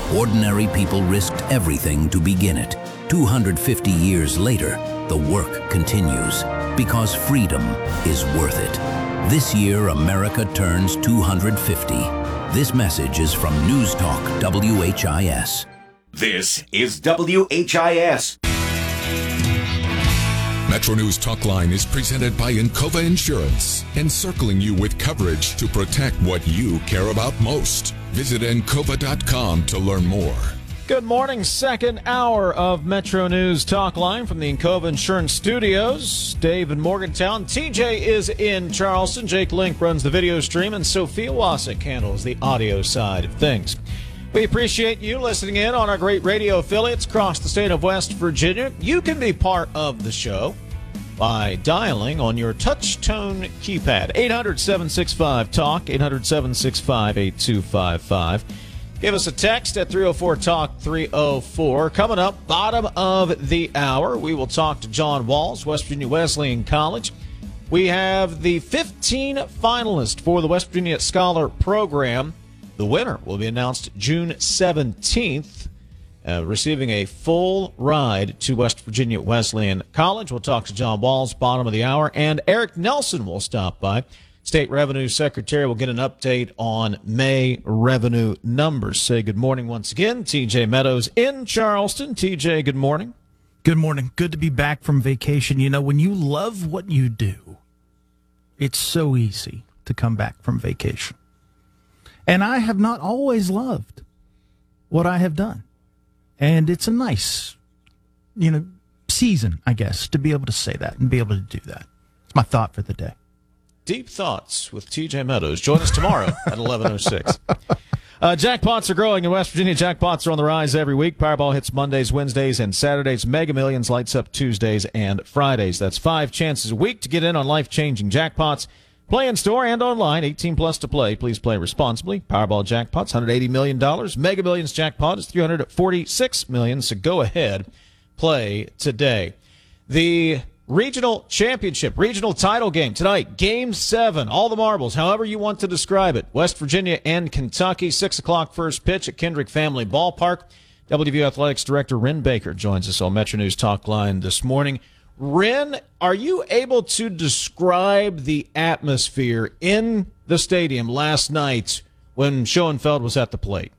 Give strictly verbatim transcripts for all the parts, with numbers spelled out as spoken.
ordinary people risked everything to begin it. two hundred fifty years later, the work continues because freedom is worth it. This year, America turns two hundred fifty. This message is from News Talk W H I S. This is W H I S. Metro News Talkline is presented by Encova Insurance, encircling you with coverage to protect what you care about most. Visit encova dot com to learn more. Good morning, second hour of Metro News Talkline from the Encova Insurance Studios. Dave in Morgantown. T J is in Charleston. Jake Link runs the video stream, and Sophia Wasik handles the audio side of things. We appreciate you listening in on our great radio affiliates across the state of West Virginia. You can be part of the show by dialing on your touch tone keypad. eight hundred, seven six five, talk, eight hundred, seven six five, eight two five five. Give us a text at three oh four talk, three oh four. Coming up, bottom of the hour, we will talk to John Walls, West Virginia Wesleyan College. We have the fifteen finalists for the West Virginia Scholar Program. The winner will be announced June seventeenth, uh, receiving a full ride to West Virginia Wesleyan College. We'll talk to John Walls, bottom of the hour, and Eric Nelson will stop by. State Revenue Secretary will get an update on May revenue numbers. Say good morning once again. T J Meadows in Charleston. T J, good morning. Good morning. Good to be back from vacation. You know, when you love what you do, it's so easy to come back from vacation. And I have not always loved what I have done. And it's a nice, you know, season, I guess, to be able to say that and be able to do that. It's my thought for the day. Deep Thoughts with T J Meadows. Join us tomorrow at eleven oh six. Uh, jackpots are growing in West Virginia. Jackpots are on the rise every week. Powerball hits Mondays, Wednesdays, and Saturdays. Mega Millions lights up Tuesdays and Fridays. That's five chances a week to get in on life-changing jackpots. Play in store and online. eighteen plus to play. Please play responsibly. Powerball jackpots, one hundred eighty million dollars. Mega Millions jackpot is three hundred forty-six million dollars. So go ahead, play today. The Regional Championship, regional title game tonight, Game seven, all the marbles, however you want to describe it. West Virginia and Kentucky, six o'clock first pitch at Kendrick Family Ballpark. W V U Athletics Director Wren Baker joins us on Metro News Talkline this morning. Wren, are you able to describe the atmosphere in the stadium last night when Schoenfeld was at the plate?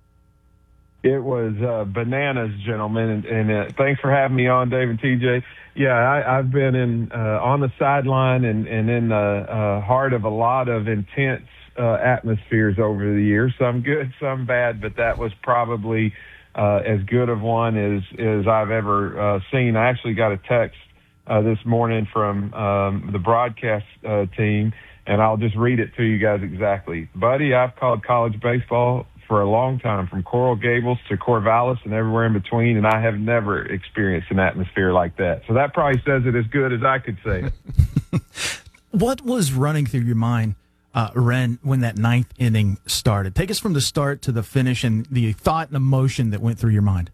It was uh, bananas, gentlemen, and, and uh, thanks for having me on, Dave and T J. Yeah, I, I've been in uh, on the sideline and, and in the uh, heart of a lot of intense uh, atmospheres over the years. Some good, some bad, but that was probably uh, as good of one as, as I've ever uh, seen. I actually got a text uh, this morning from um, the broadcast uh, team, and I'll just read it to you guys exactly. Buddy, I've called college baseball for a long time, from Coral Gables to Corvallis and everywhere in between, and I have never experienced an atmosphere like that. So that probably says it as good as I could say it. What was running through your mind, uh, Wren, when that ninth inning started? Take us from the start to the finish and the thought and emotion that went through your mind.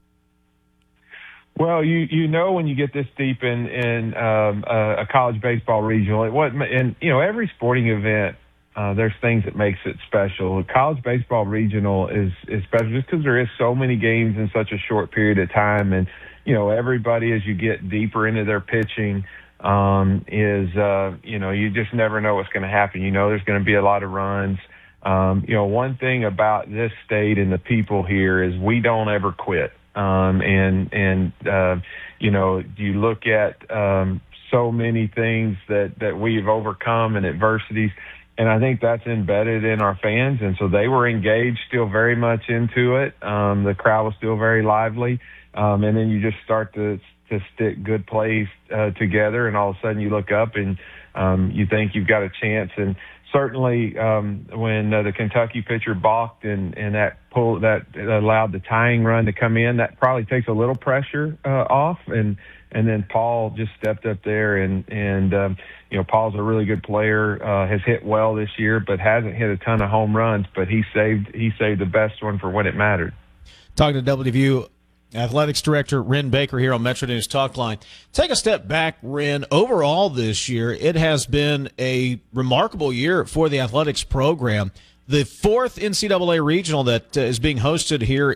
Well, you you know when you get this deep in in um, a, a college baseball regional, it wasn't, and you know every sporting event. Uh, there's things that makes it special. College baseball regional is, is special just because there is so many games in such a short period of time. And, you know, everybody, as you get deeper into their pitching, um, is, uh, you know, you just never know what's going to happen. You know, there's going to be a lot of runs. Um, you know, one thing about this state and the people here is we don't ever quit. Um, and, and uh, you know, you look at um, so many things that, that we've overcome and adversities. And I think that's embedded in our fans. And so they were engaged still very much into it. Um, the crowd was still very lively. Um, and then you just start to, to stick good plays uh, together. And all of a sudden you look up and um, you think you've got a chance. And certainly um, when uh, the Kentucky pitcher balked and, and that pull that allowed the tying run to come in, that probably takes a little pressure uh, off. And, and then Paul just stepped up there and, and, um, you know, Paul's a really good player, uh, has hit well this year, but hasn't hit a ton of home runs, but he saved, he saved the best one for when it mattered. Talking to W V U Athletics Director Wren Baker here on Metro News Talkline. Take a step back, Wren. Overall this year, it has been a remarkable year for the athletics program. The fourth N C double A regional that uh, is being hosted here